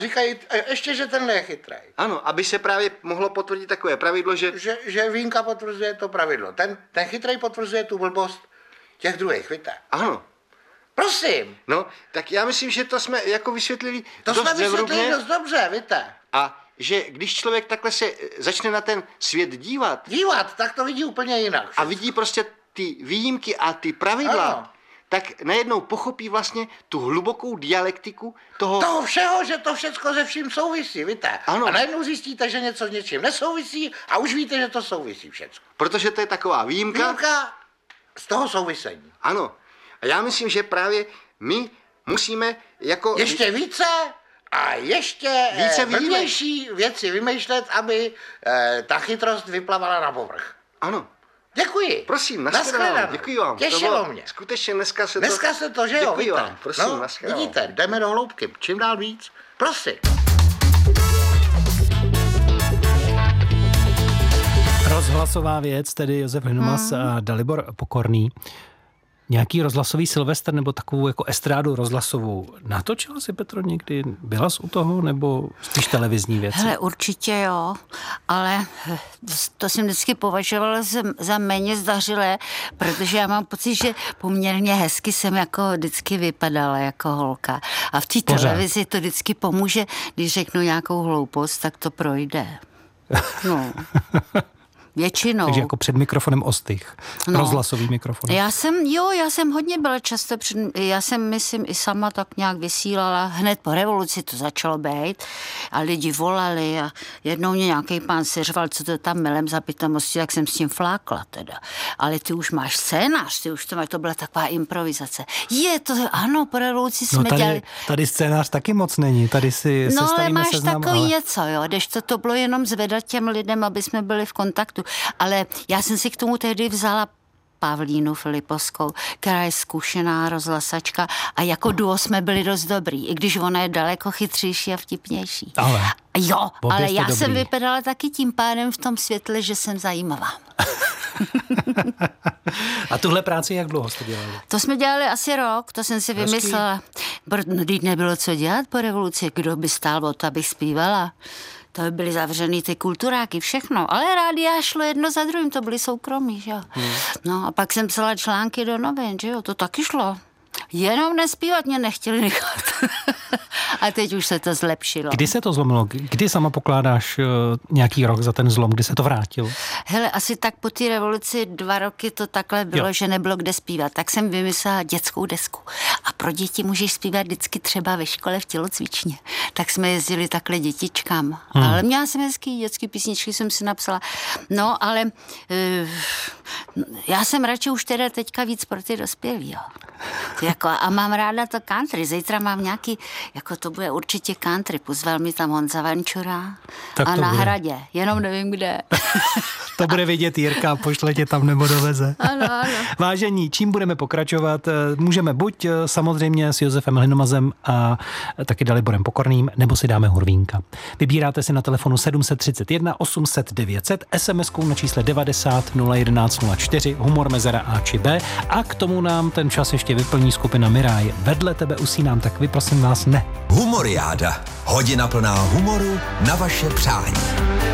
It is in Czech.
Říkají ještě, že tenhle je chytrej. Ano, aby se právě mohlo potvrdit takové pravidlo, že výjimka potvrzuje to pravidlo. Ten chytrej potvrzuje tu blbost těch druhých, víte? Ano. Prosím. No, tak já myslím, že to jsme jako vysvětlili To dost jsme vysvětlili zevrubně. dost dobře, víte? A že když člověk takhle se začne na ten svět dívat Tak to vidí úplně jinak. a vidí prostě ty výjimky a ty pravidla, Ano. tak najednou pochopí vlastně tu hlubokou dialektiku toho všeho, že to všecko se vším souvisí, víte? Ano. A najednou zjistíte, že něco s něčím nesouvisí a už víte, že to souvisí všecko. Protože to je taková výjimka. Výjimka z toho souvisení. Ano. A já myslím, že právě my musíme jako... Ještě více a ještě Více blbější věci vymýšlet, aby ta chytrost vyplavala na povrch. Ano. Děkuji. Prosím, nashledanou. Děkuji vám. Těšilo mě. Skutečně dneska se to, že jo, děkuji víte? vám. Prosím, nashledanou. Vidíte, jdeme do hloubky. Čím dál víc. Prosím. Rozhlasová věc, tedy Josef Hynomas a Dalibor Pokorný. Nějaký rozhlasový Silvestr nebo takovou jako estrádu rozhlasovou. Natočila si, Petro, někdy? Byla jsi u toho nebo spíš televizní věci? Hele, určitě jo, ale to jsem vždycky považovala za méně zdařilé, protože já mám pocit, že poměrně hezky jsem jako vždycky vypadala jako holka. A v té televizi to vždycky pomůže, když řeknu nějakou hloupost, tak to projde. No. Většinou. Takže jako před mikrofonem ostych. No. Rozhlasový mikrofon. Já jsem hodně byla často, já jsem, myslím, i sama tak nějak vysílala, hned po revoluci to začalo být a lidi volali a jednou mě nějaký pán seřval, co to tam melem za pitomosti, tak jsem s tím flákla teda. Ale ty už máš scénář, ty už to máš, to byla taková improvizace. Ano, po revoluci jsme dělali. Tady scénář taky moc není, tady si no, ale máš seznam, takový něco, jo, když to bylo jenom zvedat těm lidem, aby jsme byli v kontaktu. Ale já jsem si k tomu tehdy vzala Pavlínu Filipovskou, která je zkušená rozhlasačka a jako duo jsme byli dost dobrý, i když ona je daleko chytřejší a vtipnější. Ale já jsem vypadala taky tím pádem v tom světle, že jsem zajímavá. A tuhle práci jak dlouho jste dělali? To jsme dělali asi rok, to jsem si vymyslela. Když nebylo co dělat po revoluci, kdo by stál o to, abych zpívala. To by byly zavřený ty kulturáky, všechno. Ale rádia šlo jedno za druhým, to byly soukromí, že jo. No a pak jsem psala články do novin, že jo, to taky šlo. Jenom nespívat mě nechtěli nechat. A teď už se to zlepšilo. Kdy se to zlomilo? Kdy sama pokládáš nějaký rok za ten zlom? Kdy se to vrátilo? Hele, asi tak po té revoluci 2 roky to takhle bylo, že nebylo kde zpívat. Tak jsem vymyslela dětskou desku. A pro děti můžeš zpívat vždycky třeba ve škole v tělocvičně. Tak jsme jezdili takhle dětičkám. Ale měla jsem hezký dětský písničky, jsem si napsala. No, ale já jsem radši už teda teďka víc pro ty dospělí, jo. Jako, a mám ráda to country. Zítra mám nějaký, jako to bude určitě country. Pozval mi tam Honza Vančura a na Hradě. Jenom nevím kde. To bude vidět Jirka, pošle tě tam nebo doveze. Ano. Vážení, čím budeme pokračovat? Můžeme buď samozřejmě s Josefem Hynomazem a taky Daliborem Pokorným, nebo si dáme Hurvínka. Vybíráte si na telefonu 731 800 900, SMS-kou na čísle 90 011 04, humor mezera A či B a k tomu nám ten čas ještě vyplní skupina Miráj. Vedle tebe usínám, tak vy prosím vás ne. Humoriáda. Hodina plná humoru na vaše přání.